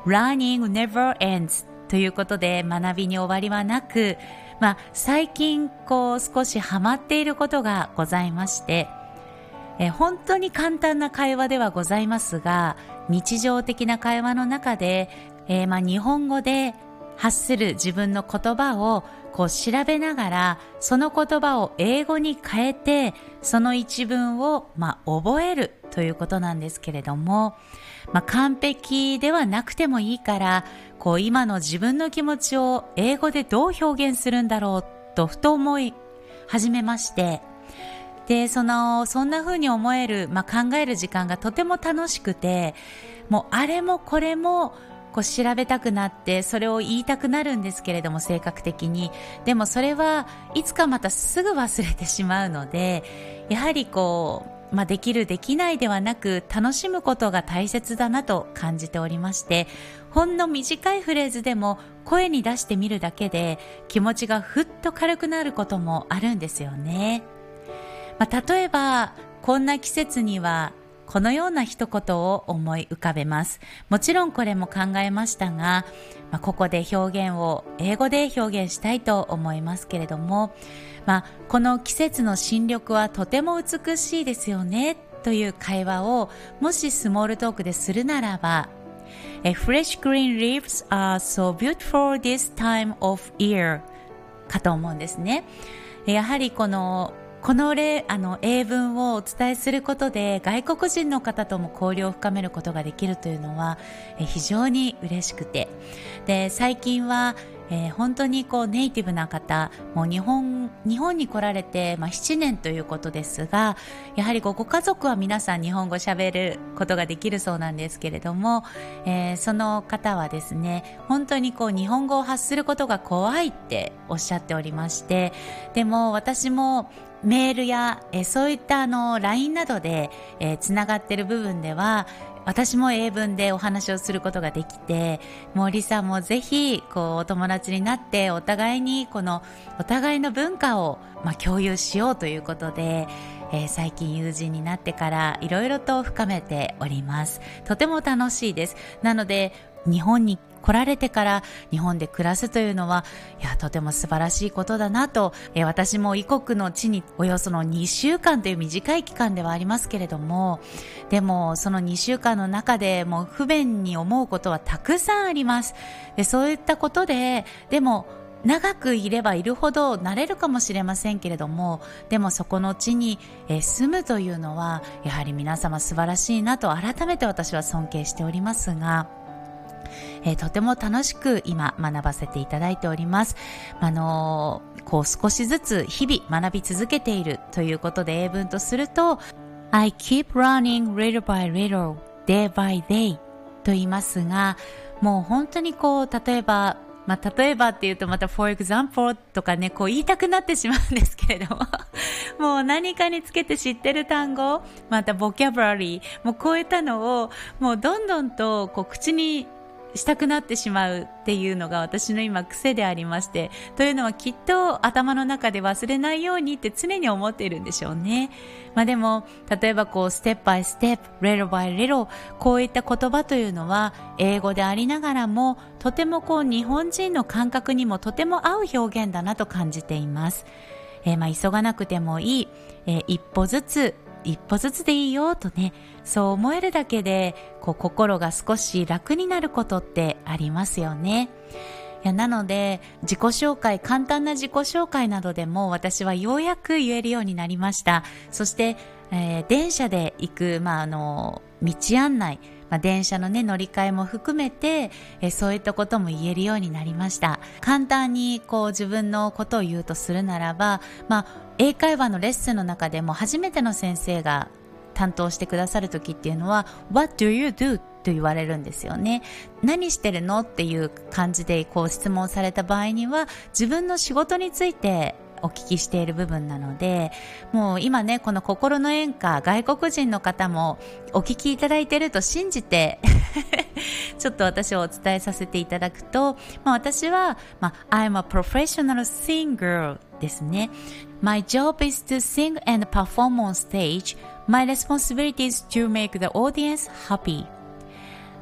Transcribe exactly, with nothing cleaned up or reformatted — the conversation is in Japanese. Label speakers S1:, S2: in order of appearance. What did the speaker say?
S1: Learning never ends ということで、学びに終わりはなく、まあ、最近こう少しハマっていることがございまして、え本当に簡単な会話ではございますが、日常的な会話の中で、えー、まあ日本語で発する自分の言葉をこう調べながら、その言葉を英語に変えて、その一文をまあ覚えるということなんですけれども、まあ、完璧ではなくてもいいから、こう今の自分の気持ちを英語でどう表現するんだろうとふと思い始めまして、で、その、そんな風に思える、まあ、考える時間がとても楽しくて、もうあれもこれも、こう調べたくなって、それを言いたくなるんですけれども、性格的に。でもそれはいつかまたすぐ忘れてしまうので、やはりこう、まあ、できるできないではなく、楽しむことが大切だなと感じておりまして、ほんの短いフレーズでも声に出してみるだけで、気持ちがふっと軽くなることもあるんですよね。まあ、例えばこんな季節にはこのような一言を思い浮かべます。もちろんこれも考えましたが、まあ、ここで表現を英語で表現したいと思いますけれども、まあ、この季節の新緑はとても美しいですよねという会話をもしスモールトークでするならば、Fresh green leaves are so beautiful this time of year かと思うんですね。やはりこのこの例、あの、英文をお伝えすることで外国人の方とも交流を深めることができるというのはえ非常に嬉しくて。で、最近は、えー、本当にこうネイティブな方、もう日本、日本に来られて、まあ、ななねんということですが、やはりごご家族は皆さん日本語喋ることができるそうなんですけれども、えー、その方はですね、本当にこう日本語を発することが怖いっておっしゃっておりまして、でも私もメールや、えー、そういったあの ライン などで、えー、つながっている部分では、私も英文でお話をすることができて、もうリさんもぜひこうお友達になってお互いにこのお互いの文化をまあ共有しようということで、えー、最近友人になってからいろいろと深めております。とても楽しいです。なので日本に来られてから日本で暮らすというのは、いや、とても素晴らしいことだなと、えー、私も異国の地におよそのにしゅうかんという短い期間ではありますけれども、でもそのにしゅうかんの中でもう不便に思うことはたくさんあります。で、そういったことで、でも長くいればいるほど慣れるかもしれませんけれども、でもそこの地に、えー、住むというのはやはり皆様素晴らしいなと改めて私は尊敬しておりますが、えー、とても楽しく今学ばせていただいております。あのー、こう少しずつ日々学び続けているということで英文とすると I keep running little by little, day by day と言いますが、もう本当にこう例えばまあ、例えばって言うとまた for example とかね、こう言いたくなってしまうんですけれどももう何かにつけて知ってる単語、また vocabulary、もうこういったのをもうどんどんとこう口にしたくなってしまうっていうのが私の今癖でありまして、というのはきっと頭の中で忘れないようにって常に思っているんでしょうね。まあでも例えばこうステップバイステップ、little by little、こういった言葉というのは英語でありながらもとてもこう日本人の感覚にもとても合う表現だなと感じています。えー、まあ急がなくてもいい、えー、一歩ずつ一歩ずつでいいよとね、そう思えるだけでこう心が少し楽になることってありますよね。いや、なので自己紹介、簡単な自己紹介などでも私はようやく言えるようになりました。そして、えー、電車で行く、まあ、あの道案内、まあ、電車のね乗り換えも含めて、えー、そういったことも言えるようになりました。簡単にこう自分のことを言うとするならば、まあ、英会話のレッスンの中でも初めての先生が担当してくださる時っていうのは What do you do? と言われるんですよね。何してるのっていう感じでこう質問された場合には自分の仕事についてお聞きしている部分なので、もう今ねこの心の演歌、外国人の方もお聞きいただいていると信じてちょっと私をお伝えさせていただくと、まあ、私は、まあ、I'm a professional singer ですね。My job is to sing and perform on stage. My responsibility is to make the audience happy.